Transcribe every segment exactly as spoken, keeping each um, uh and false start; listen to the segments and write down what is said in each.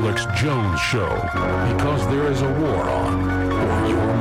Alex Jones Show, because there is a war on for your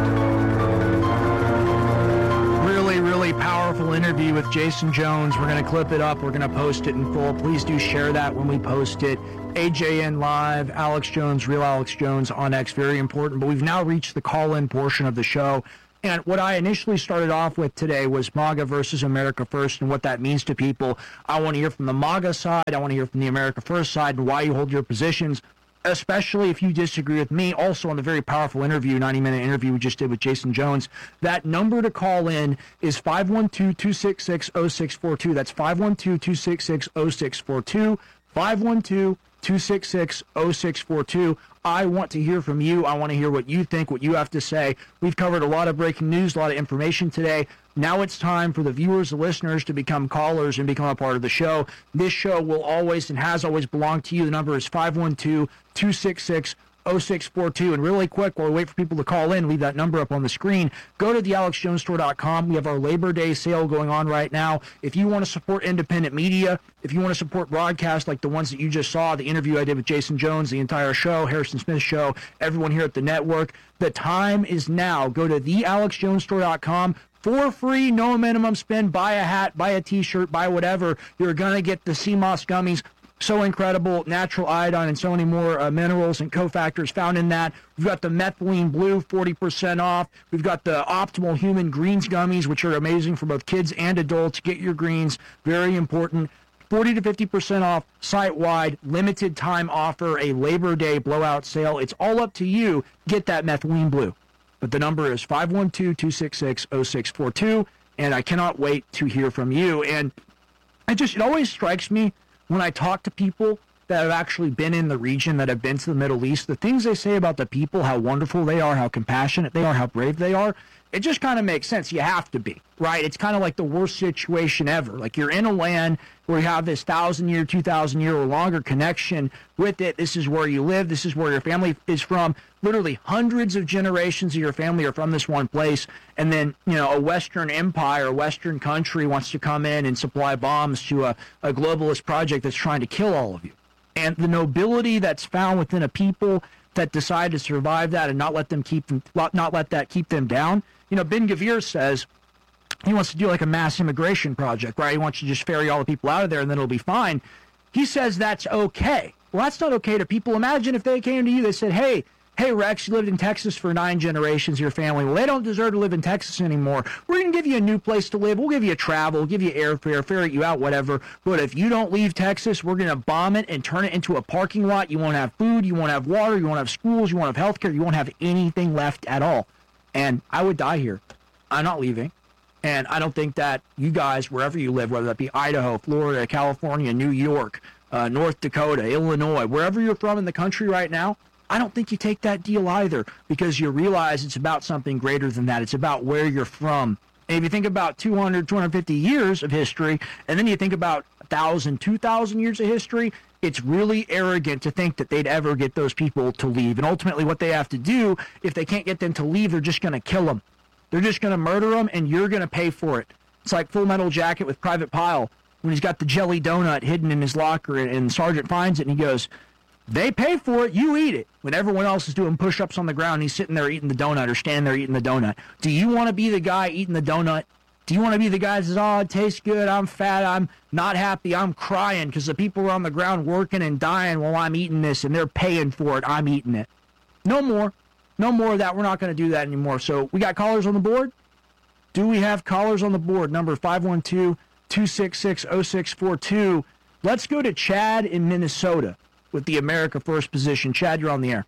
mind. Really, really powerful interview with Jason Jones. We're going to clip it up. We're going to post it in full. Please do share that when we post it. A J N Live, Alex Jones, Real Alex Jones on X, very important. But we've now reached the call-in portion of the show. And what I initially started off with today was MAGA versus America First and what that means to people. I want to hear from the MAGA side. I want to hear from the America First side and why you hold your positions, especially if you disagree with me. Also on the very powerful interview, ninety-minute interview we just did with Jason Jones. That number to call in is five one two, two six six, zero six four two. That's five one two, two six six, zero six four two. five one two, two six six, zero six four two. I want to hear from you. I want to hear what you think, what you have to say. We've covered a lot of breaking news, a lot of information today. Now it's time for the viewers, the listeners, to become callers and become a part of the show. This show will always and has always belonged to you. The number is five one two, two six six, zero six four two. And really quick, while we wait for people to call in, leave that number up on the screen. Go to the alex jones store dot com. We have our Labor Day sale going on right now. If you want to support independent media, if you want to support broadcasts like the ones that you just saw, the interview I did with Jason Jones, the entire show, Harrison Smith show, everyone here at the network, the time is now. Go to the alex jones store dot com. For free, no minimum spend. Buy a hat, buy a t-shirt, buy whatever. You're going to get the C M O S gummies. So incredible, natural iodine and so many more uh, minerals and cofactors found in that. We've got the methylene blue, forty percent off. We've got the optimal human greens gummies, which are amazing for both kids and adults. Get your greens, very important. forty to fifty percent off site-wide, limited time offer, a Labor Day blowout sale. It's all up to you. Get that methylene blue. But the number is five one two, two six six, zero six four two, and I cannot wait to hear from you. And it just, it always strikes me when I talk to people that have actually been in the region, that have been to the Middle East, the things they say about the people, how wonderful they are, how compassionate they are, how brave they are, it just kind of makes sense. You have to be, right? It's kind of like the worst situation ever. Like you're in a land where you have this thousand-year, two thousand year or longer connection with it. This is where you live. This is where your family is from. Literally hundreds of generations of your family are from this one place. And then, you know, a Western empire, a Western country wants to come in and supply bombs to a, a globalist project that's trying to kill all of you. And the nobility that's found within a people that decide to survive that and not let them keep them, not let that keep them down. You know, Ben Gvir says he wants to do like a mass immigration project, right? He wants to just ferry all the people out of there and then it'll be fine. He says that's okay. Well, that's not okay to people. Imagine if they came to you, they said, hey, hey, Rex, you lived in Texas for nine generations, your family. Well, they don't deserve to live in Texas anymore. We're going to give you a new place to live. We'll give you travel, we'll give you airfare, ferret you out, whatever. But if you don't leave Texas, we're going to bomb it and turn it into a parking lot. You won't have food, you won't have water, you won't have schools, you won't have healthcare, you won't have anything left at all. And I would die here. I'm not leaving. And I don't think that you guys, wherever you live, whether that be Idaho, Florida, California, New York, uh, North Dakota, Illinois, wherever you're from in the country right now, I don't think you take that deal either, because you realize it's about something greater than that. It's about where you're from. And if you think about two hundred, two hundred fifty years of history, and then you think about one thousand, two thousand years of history, it's really arrogant to think that they'd ever get those people to leave. And ultimately what they have to do, if they can't get them to leave, they're just going to kill them. They're just going to murder them, and you're going to pay for it. It's like Full Metal Jacket with Private Pyle, when he's got the jelly donut hidden in his locker, and, and Sergeant finds it, and he goes, they pay for it, you eat it. When everyone else is doing push-ups on the ground, he's sitting there eating the donut or standing there eating the donut. Do you want to be the guy eating the donut? Do you want to be the guy that says, oh, it tastes good, I'm fat, I'm not happy, I'm crying because the people are on the ground working and dying while I'm eating this and they're paying for it, I'm eating it. No more. No more of that. We're not going to do that anymore. So we got callers on the board? Do we have callers on the board? Number five one two, two six six, zero six four two. Let's go to Chad in Minnesota with the America First position. Chad, you're on the air.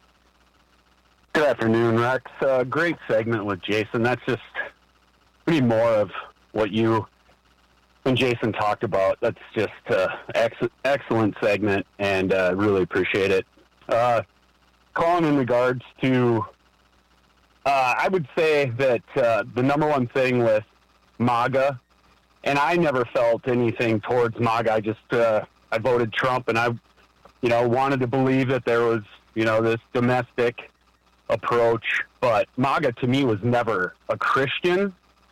Good afternoon, Rex. Uh, great segment with Jason. That's just pretty more of what you and Jason talked about. That's just uh, ex- excellent segment, and uh, really appreciate it. Uh, calling in regards to, uh, I would say that uh, the number one thing with MAGA, and I never felt anything towards MAGA. I just, uh, I voted Trump, and I, you know, wanted to believe that there was, you know, this domestic approach, but MAGA to me was never a Christian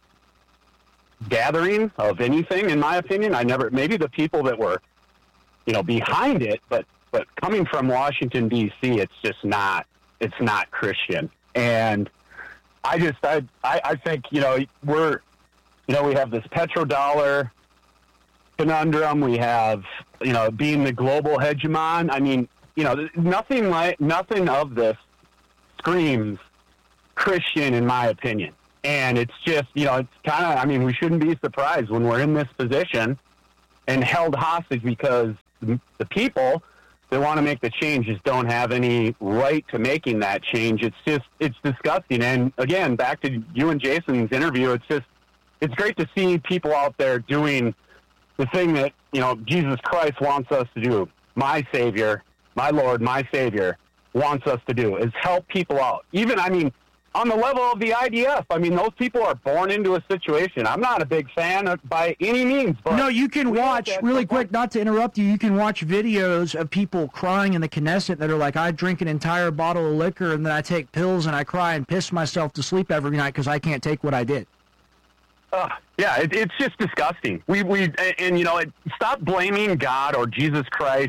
gathering of anything, in my opinion. I never, maybe the people that were, you know, behind it, but but coming from Washington, D C, it's just not, it's not Christian. And I just, I, I, I think, you know, we're, you know, we have this petrodollar conundrum. We have, you know, being the global hegemon. I mean, you know, nothing like, nothing of this screams Christian, in my opinion. And it's just, you know, it's kind of, I mean, we shouldn't be surprised when we're in this position and held hostage because the people that want to make the change just don't have any right to making that change. It's just, it's disgusting. And again, back to you and Jason's interview, it's just, it's great to see people out there doing the thing that, you know, Jesus Christ wants us to do. My Savior, my Lord, my Savior wants us to do is help people out. Even, I mean, on the level of the I D F, I mean, those people are born into a situation. I'm not a big fan of, by any means. But no, you can watch, really quick, not to interrupt you, you can watch videos of people crying in the Knesset that are like, I drink an entire bottle of liquor and then I take pills and I cry and piss myself to sleep every night because I can't take what I did. Uh, yeah, it, it's just disgusting. We, we, and, and you know, it, stop blaming God or Jesus Christ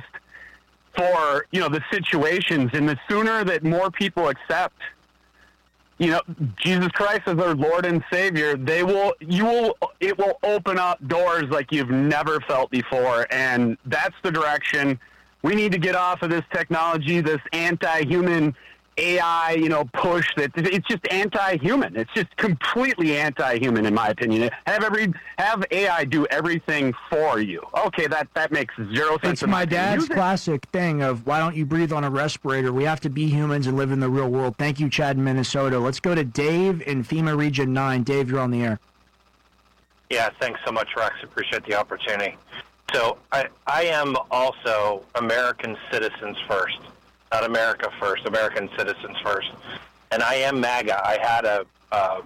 for, you know, the situations. And the sooner that more people accept, you know, Jesus Christ as our Lord and Savior, they will, you will, it will open up doors like you've never felt before. And that's the direction we need to get off of this technology, this anti-human A I, you know, push that it's just anti-human. It's just completely anti-human, in my opinion. Have every, have A I do everything for you. Okay. That, that makes zero sense. It's my dad's classic thing of why don't you breathe on a respirator? We have to be humans and live in the real world. Thank you, Chad in Minnesota. Let's go to Dave in FEMA Region nine. Dave, you're on the air. Yeah. Thanks so much, Rex. Appreciate the opportunity. So I, I am also American citizens first. Not America first, American citizens first. And I am MAGA. I had a uh,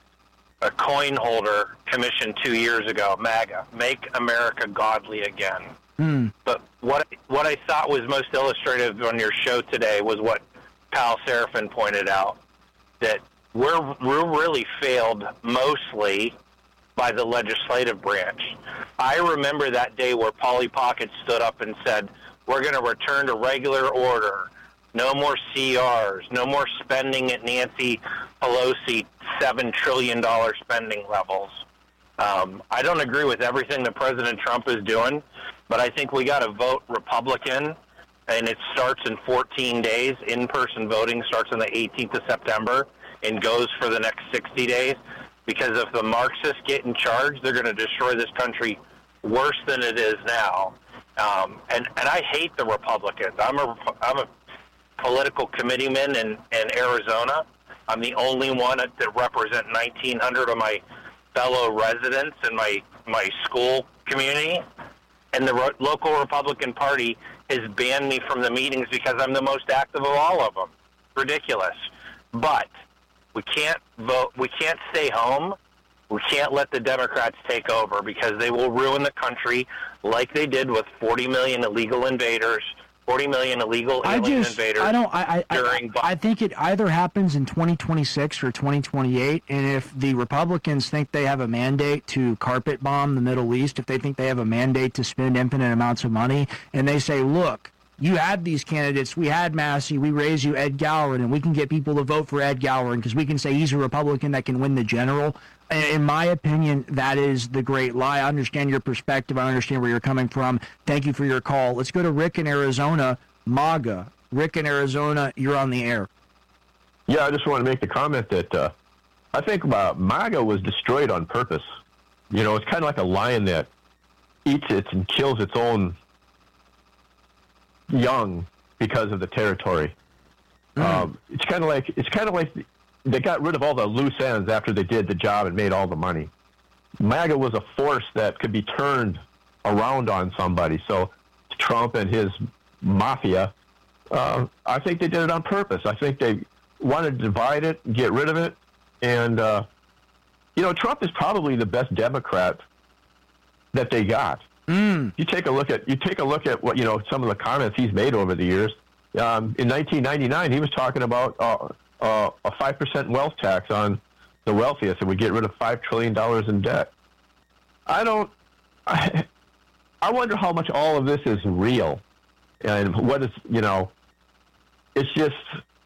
a coin holder commissioned two years ago, MAGA, Make America Godly Again. Mm. But what what I thought was most illustrative on your show today was what Pal Seraphin pointed out, that we're, we're really failed mostly by the legislative branch. I remember that day where Polly Pocket stood up and said, we're going to return to regular order. No more C Rs. No more spending at Nancy Pelosi seven trillion dollars spending levels. Um, I don't agree with everything that President Trump is doing, but I think we got to vote Republican, and it starts in fourteen days. In-person voting starts on the eighteenth of September and goes for the next sixty days, because if the Marxists get in charge, they're going to destroy this country worse than it is now. Um, and, and I hate the Republicans. I'm a, I'm a political committeeman in, in Arizona. I'm the only one that represent nineteen hundred of my fellow residents in my, my school community. And the ro- local Republican Party has banned me from the meetings because I'm the most active of all of them. Ridiculous. But we can't vote. We can't stay home. We can't let the Democrats take over, because they will ruin the country like they did with forty million illegal invaders, forty million illegal I alien just, invaders. I don't. I, I, during I, I think it either happens in twenty twenty-six or twenty twenty-eight. And if the Republicans think they have a mandate to carpet bomb the Middle East, if they think they have a mandate to spend infinite amounts of money, and they say, look, you had these candidates. We had Massey. We raised you Ed Gowron, and we can get people to vote for Ed Gowron because we can say he's a Republican that can win the general. In my opinion, that is the great lie. I understand your perspective. I understand where you're coming from. Thank you for your call. Let's go to Rick in Arizona, MAGA. Rick in Arizona, you're on the air. Yeah, I just want to make the comment that uh, I think uh, MAGA was destroyed on purpose. You know, it's kind of like a lion that eats it and kills its own young because of the territory. Mm. Um, it's kind of like it's kind of like they got rid of all the loose ends after they did the job and made all the money. MAGA was a force that could be turned around on somebody. So Trump and his mafia, uh, I think they did it on purpose. I think they wanted to divide it, get rid of it, and uh, you know, Trump is probably the best Democrat that they got. Mm. You take a look at you take a look at what you know some of the comments he's made over the years. Um, in nineteen ninety-nine, he was talking about uh, uh, a five percent wealth tax on the wealthiest, and we get rid of five trillion dollars in debt. I don't. I, I wonder how much all of this is real, And what is, you know, it's just,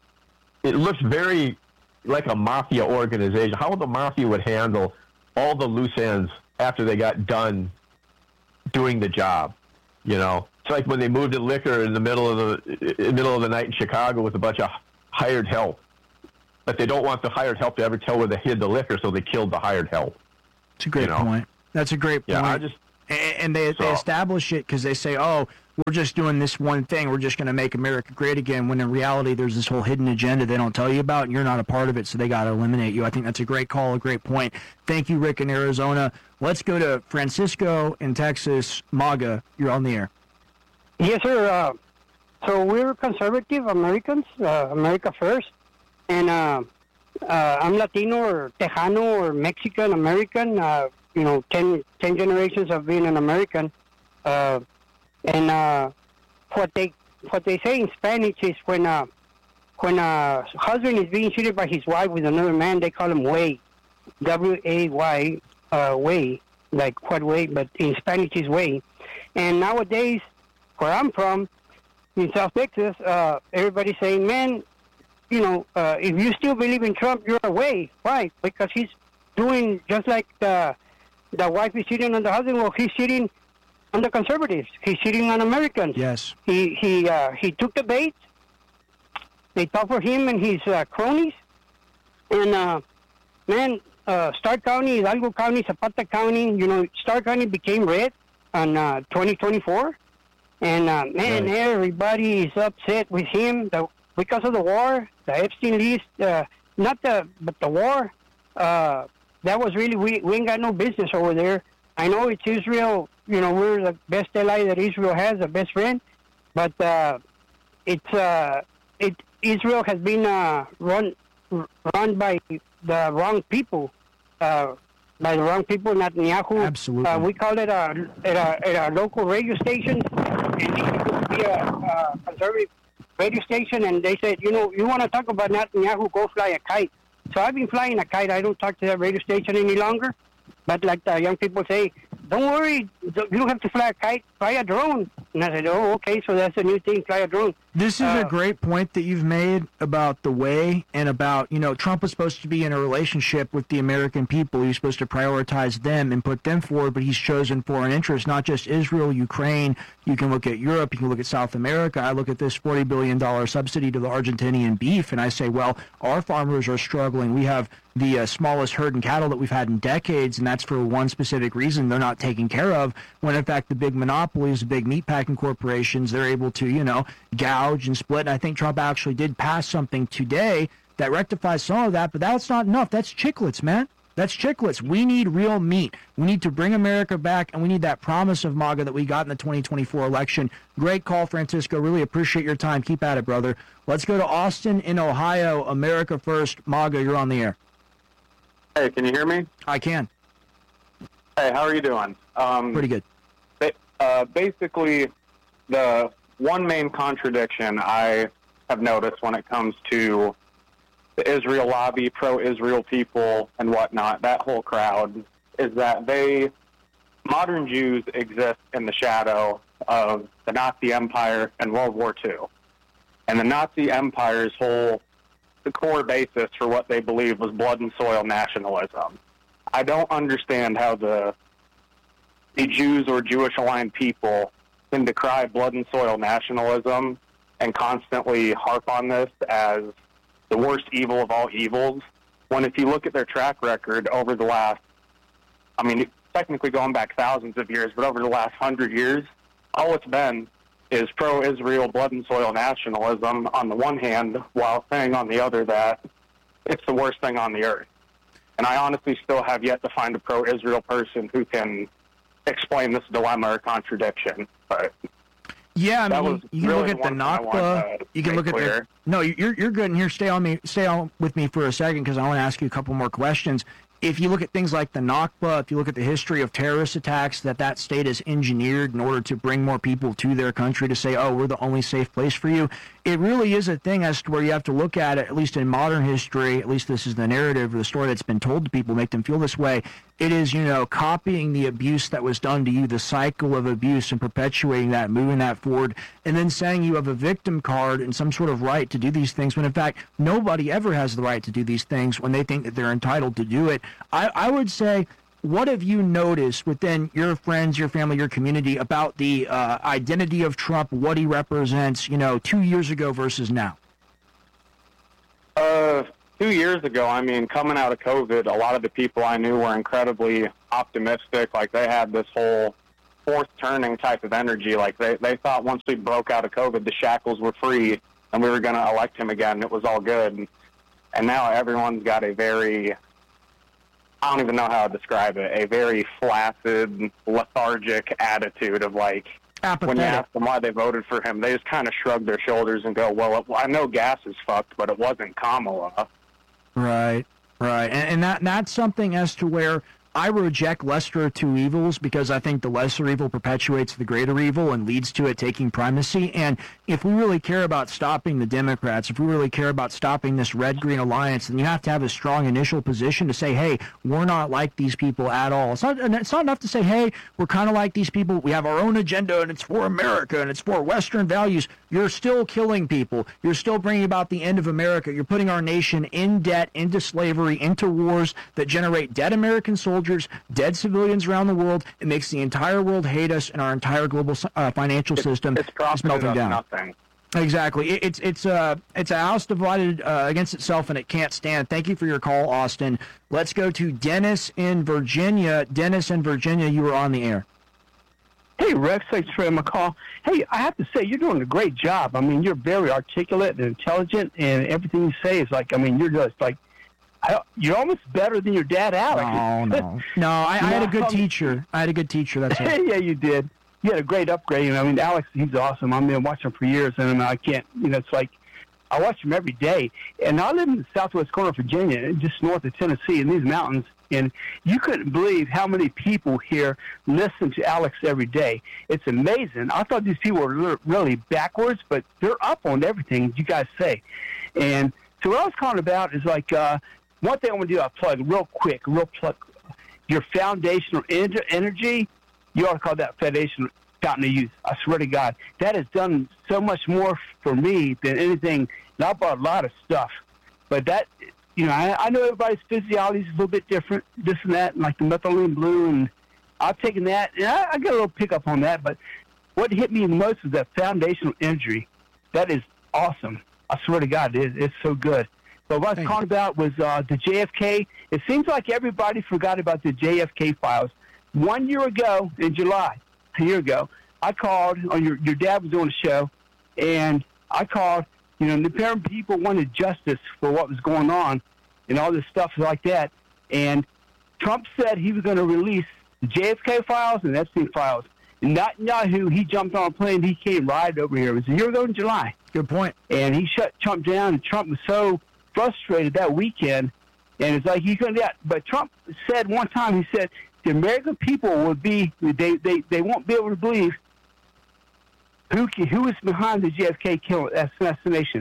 it looks very like a mafia organization. How the mafia would handle all the loose ends after they got done doing the job, you know. It's like when they moved in liquor in the middle of the in the middle of the night in Chicago with a bunch of hired help. But they don't want the hired help to ever tell where they hid the liquor, so they killed the hired help. That's a great you know? point. That's a great point. Yeah, I just, and they, so. they establish it because they say, oh, we're just doing this one thing. We're just going to make America great again, when in reality there's this whole hidden agenda they don't tell you about, and you're not a part of it, so they got to eliminate you. I think that's a great call, a great point. Thank you, Rick in Arizona. Let's go to Francisco in Texas. MAGA, you're on the air. Yes, sir. Uh, so we're conservative Americans, uh, America first. And uh, uh, I'm Latino or Tejano or Mexican American. Uh, you know, ten, ten generations of being an American. Uh, and uh, what they what they say in Spanish is when uh, when a husband is being cheated by his wife with another man, they call him way, W A Y, uh, way, like what way, but in Spanish is way. And nowadays, where I'm from, in South Texas, uh, everybody's saying, man, you know, uh, if you still believe in Trump, you're away. Why? Because he's doing just like the, the wife is cheating on the husband. Well, he's cheating on the conservatives. He's cheating on Americans. Yes. He he uh, he took the bait. They thought for him and his uh, cronies. And, uh, man, uh, Stark County, Hidalgo County, Zapata County, you know, Stark County became red on uh, twenty twenty-four. And, uh, man, right. Everybody is upset with him the, because of the war, the Epstein list, uh, not the, but the war. Uh, that was really, we, we ain't got no business over there. I know it's Israel, you know, we're the best ally that Israel has, the best friend, but uh, it's, uh, it, Israel has been uh, run run by the wrong people, uh, by the wrong people, Netanyahu. Absolutely. Uh, we called it a, at, a, at a local radio station, and it used to be a, a conservative radio station, and they said, you know, you want to talk about Netanyahu, go fly a kite. So I've been flying a kite. I don't talk to that radio station any longer. But like the young people say, don't worry, you don't have to fly a kite, fly a drone. And I said, oh, okay, so that's a new thing, fly a drone. This is uh, a great point that you've made about the way and about, you know, Trump was supposed to be in a relationship with the American people. He's supposed to prioritize them and put them forward, but he's chosen foreign interests, not just Israel, Ukraine. You can look at Europe, you can look at South America. I look at this forty billion dollars subsidy to the Argentinian beef, and I say, well, our farmers are struggling. We have the uh, smallest herd in cattle that we've had in decades, and that's for one specific reason they're not taken care of, when in fact the big monopolies, the big meatpacking corporations, they're able to, you know, gouge and split. And I think Trump actually did pass something today that rectifies some of that, but that's not enough. That's chiclets, man. That's chiclets. We need real meat. We need to bring America back, and we need that promise of MAGA that we got in the twenty twenty-four election. Great call, Francisco. Really appreciate your time. Keep at it, brother. Let's go to Austin in Ohio. America first. MAGA, you're on the air. Hey, can you hear me? I can. Hey, how are you doing? Um, Pretty good. Ba- uh, basically, the one main contradiction I have noticed when it comes to the Israel lobby, pro-Israel people, and whatnot, that whole crowd, is that they, modern Jews exist in the shadow of the Nazi Empire and World War Two. And the Nazi Empire's whole, the core basis for what they believe was blood and soil nationalism. I don't understand how the, the Jews or Jewish-aligned people can decry blood and soil nationalism and constantly harp on this as the worst evil of all evils, when if you look at their track record over the last, I mean, technically going back thousands of years, but over the last hundred years, all it's been is pro-Israel blood and soil nationalism on the one hand, while saying on the other that it's the worst thing on the earth. And I honestly still have yet to find a pro-Israel person who can explain this dilemma or contradiction. But yeah, I mean, was you can really look at the one thing I Nakba. wanted to You can make look at clear. the. No, you're you're good. And here, stay on me. Stay on with me for a second because I want to ask you a couple more questions. If you look at things like the Nakba, if you look at the history of terrorist attacks that that state has engineered in order to bring more people to their country to say, oh, we're the only safe place for you, it really is a thing as to where you have to look at it, at least in modern history, at least this is the narrative or the story that's been told to people, make them feel this way. It is, you know, copying the abuse that was done to you, the cycle of abuse, and perpetuating that, moving that forward, and then saying you have a victim card and some sort of right to do these things when, in fact, nobody ever has the right to do these things when they think that they're entitled to do it. I, I would say, what have you noticed within your friends, your family, your community about the uh, identity of Trump, what he represents, you know, two years ago versus now? Uh, two years ago, I mean, coming out of COVID, a lot of the people I knew were incredibly optimistic. Like, they had this whole fourth turning type of energy. Like, they, they thought once we broke out of COVID, the shackles were free and we were going to elect him again. It was all good. And, and now everyone's got a very, I don't even know how to describe it, a very flaccid, lethargic attitude of, like, Apathetic. when you ask them why they voted for him, they just kind of shrug their shoulders and go, well, I know gas is fucked, but it wasn't Kamala. Right, right. And, and that that's something as to where I reject lesser of two evils, because I think the lesser evil perpetuates the greater evil and leads to it taking primacy. And if we really care about stopping the Democrats, if we really care about stopping this red-green alliance, then you have to have a strong initial position to say, hey, we're not like these people at all. It's not, it's not enough to say, hey, we're kind of like these people. We have our own agenda, and it's for America, and it's for Western values. You're still killing people. You're still bringing about the end of America. You're putting our nation in debt, into slavery, into wars that generate dead American soldiers, dead civilians around the world. It makes the entire world hate us, and our entire global uh, financial system it's is melting down. Nothing. Exactly. It, it's it's a it's a house divided uh, against itself, and it can't stand. Thank you for your call, Austin. Let's go to Dennis in Virginia. Dennis in Virginia, you are on the air. Hey, Rex, thanks for my call. Hey, I have to say, you're doing a great job. I mean, you're very articulate and intelligent, and everything you say is like, I mean, you're just like, I, you're almost better than your dad, Alex. No, no. No, I, I had a good teacher. I had a good teacher, that's it. Yeah, you did. You had a great upgrade. I mean, Alex, he's awesome. I mean, I watched him for years, and I can't, you know, it's like, I watch him every day. And I live in the southwest corner of Virginia, just north of Tennessee, in these mountains, and you couldn't believe how many people here listen to Alex every day. It's amazing. I thought these people were really backwards, but they're up on everything you guys say. And so what I was calling about is like, uh, one thing I want to do, I'll plug real quick, real plug. Your foundational energy, you ought to call that foundational fountain of youth. I swear to God, that has done so much more for me than anything. And I bought a lot of stuff, but that, you know, I, I know everybody's physiology is a little bit different, this and that, and like the methylene blue, and I've taken that, and I, I got a little pickup on that, but what hit me the most is that foundational energy. That is awesome. I swear to God, it is, it's so good. But what I was calling about was uh, the J F K. It seems like everybody forgot about the J F K files. One year ago, in July, a year ago, I called, on your, your dad was doing a show, and I called, you know, the parent people wanted justice for what was going on and all this stuff like that. And Trump said he was going to release the J F K files and Epstein files. And not Yahoo, he jumped on a plane, he came right over here. It was a year ago in July. Good point. And he shut Trump down, and Trump was so frustrated that weekend, and it's like he couldn't do that. But Trump said one time, he said, the American people would be, they, they, they won't be able to believe who who is behind the J F K kill assassination.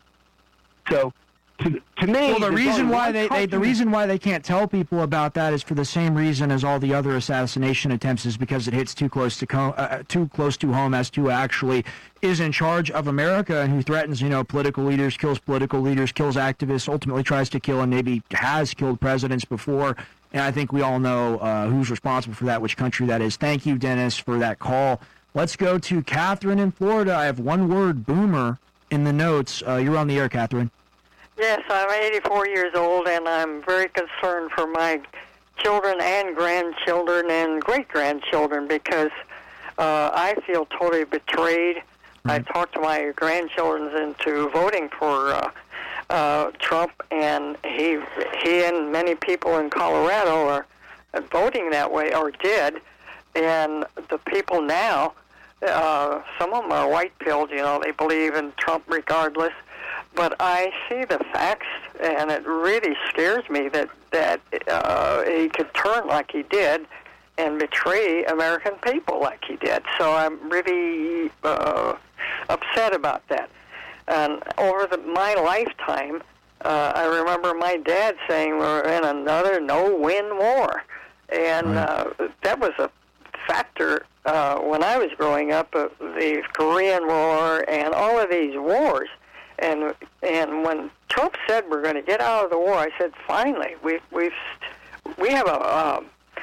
So, to, to me, well, the reason why they, they the reason why they can't tell people about that is for the same reason as all the other assassination attempts, is because it hits too close to co- uh, too close to home as to who actually is in charge of America and who threatens, you know, political leaders, kills political leaders, kills activists, ultimately tries to kill and maybe has killed presidents before. And I think we all know uh, who's responsible for that, which country that is. Thank you, Dennis, for that call. Let's go to Catherine in Florida. I have one word, boomer, in the notes. Uh, you're on the air, Catherine. Yes, I'm eighty-four years old, and I'm very concerned for my children and grandchildren and great-grandchildren because uh, I feel totally betrayed. Right. I talked my grandchildren into voting for uh, uh, Trump, and he he and many people in Colorado are voting that way, or did. And the people now, uh, some of them are white-pilled, you know, they believe in Trump regardless. But I see the facts, and it really scares me that, that uh, he could turn like he did and betray American people like he did. So I'm really uh, upset about that. And over the, my lifetime, uh, I remember my dad saying we're in another no-win war. And Right. uh, that was a factor uh, when I was growing up, uh, the Korean War and all of these wars. And and when Trump said we're going to get out of the war, I said, finally, we've, we've, we have a, um,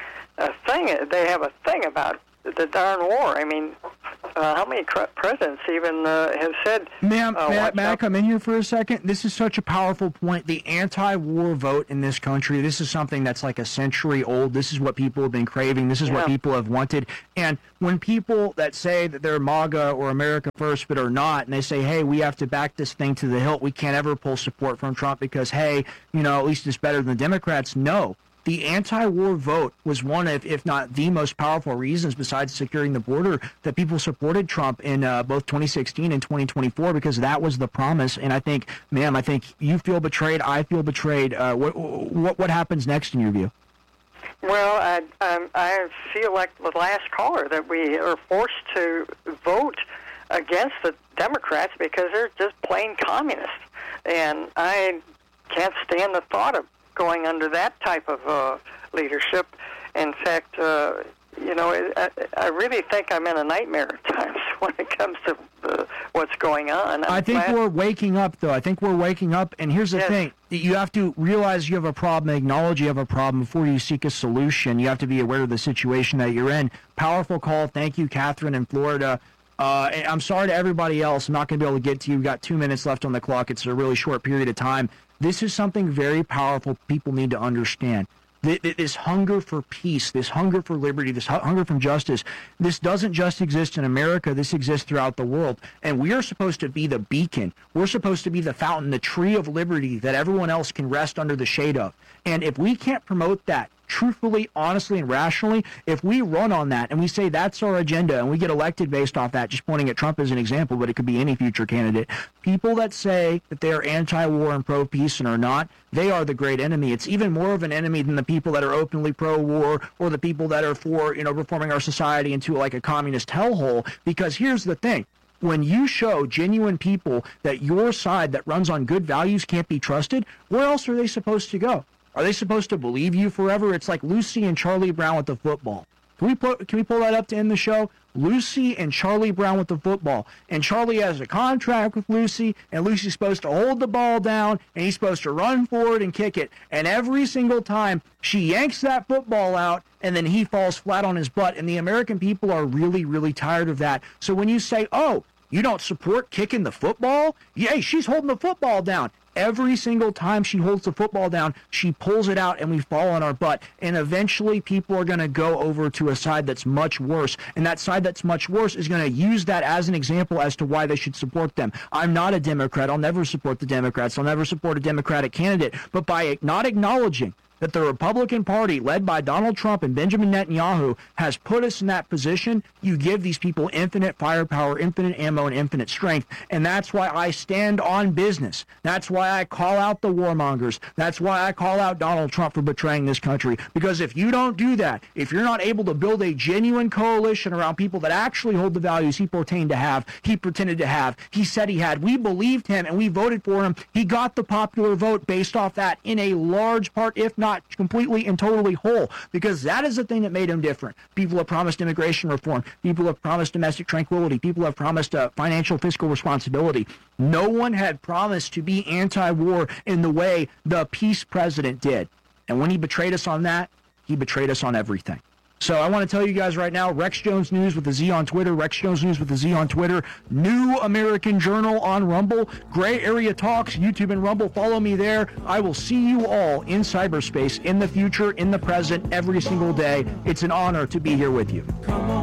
a thing, they have a thing about the darn war. I mean, uh, how many cr- presidents even uh, have said... Ma'am, uh, may, I- watch may I out- come in here for a second? This is such a powerful point. The anti-war vote in this country, this is something that's like a century old. This is what people have been craving. This is what Yeah. people have wanted. And when people that say that they're MAGA or America First but are not, and they say, hey, we have to back this thing to the hilt, we can't ever pull support from Trump because, hey, you know, at least it's better than the Democrats. No. The anti-war vote was one of, if not the most powerful reasons, besides securing the border, that people supported Trump in uh, both twenty sixteen and twenty twenty-four, because that was the promise. And I think, ma'am, I think you feel betrayed. I feel betrayed. Uh, what, what what happens next in your view? Well, I, I, I feel like the last caller that we are forced to vote against the Democrats because they're just plain communists. And I can't stand the thought of going under that type of uh, leadership. In fact, uh, you know, I, I really think I'm in a nightmare at times when it comes to uh, what's going on. I'm I think glad- we're waking up, though. I think we're waking up. And here's the Yes. thing. You have to realize you have a problem, acknowledge you have a problem before you seek a solution. You have to be aware of the situation that you're in. Powerful call. Thank you, Catherine in Florida. Uh, and I'm sorry to everybody else. I'm not going to be able to get to you. We've got two minutes left on the clock. It's a really short period of time. This is something very powerful people need to understand. This hunger for peace, this hunger for liberty, this hunger for justice, this doesn't just exist in America. This exists throughout the world. And we are supposed to be the beacon. We're supposed to be the fountain, the tree of liberty that everyone else can rest under the shade of. And if we can't promote that truthfully, honestly, and rationally, if we run on that and we say that's our agenda and we get elected based off that, just pointing at Trump as an example, but it could be any future candidate, people that say that they are anti-war and pro-peace and are not, they are the great enemy. It's even more of an enemy than the people that are openly pro-war or the people that are for, you know, reforming our society into like a communist hellhole. Because here's the thing. When you show genuine people that your side that runs on good values can't be trusted, where else are they supposed to go? Are they supposed to believe you forever? It's like Lucy and Charlie Brown with the football. Can we pull, can we pull that up to end the show? Lucy and Charlie Brown with the football. And Charlie has a contract with Lucy, and Lucy's supposed to hold the ball down, and he's supposed to run forward and kick it. And every single time, she yanks that football out, and then he falls flat on his butt. And the American people are really, really tired of that. So when you say, oh, you don't support kicking the football? Yeah, she's holding the football down. Every single time she holds the football down, she pulls it out and we fall on our butt. And eventually people are going to go over to a side that's much worse. And that side that's much worse is going to use that as an example as to why they should support them. I'm not a Democrat. I'll never support the Democrats. I'll never support a Democratic candidate. But by not acknowledging that the Republican Party, led by Donald Trump and Benjamin Netanyahu, has put us in that position, you give these people infinite firepower, infinite ammo, and infinite strength. And that's why I stand on business. That's why I call out the warmongers. That's why I call out Donald Trump for betraying this country. Because if you don't do that, if you're not able to build a genuine coalition around people that actually hold the values he pretended to have, he pretended to have, he said he had, we believed him and we voted for him. He got the popular vote based off that in a large part, if not Not completely and totally whole, because that is the thing that made him different. People have promised immigration reform. People have promised domestic tranquility. People have promised uh, financial fiscal responsibility. No one had promised to be anti-war in the way the peace president did. And when he betrayed us on that, he betrayed us on everything. So I want to tell you guys right now, Rex Jones News with the Z on Twitter, Rex Jones News with the Z on Twitter, New American Journal on Rumble, Gray Area Talks, YouTube and Rumble. Follow me there. I will see you all in cyberspace in the future, in the present, every single day. It's an honor to be here with you. Come on.